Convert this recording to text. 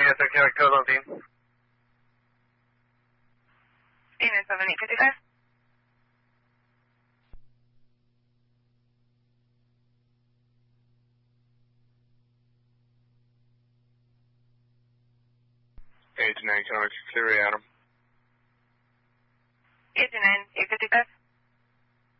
Yes, I can code on team. Steven 7855. Agent 9, can I clear Adam? Agent 9, 855.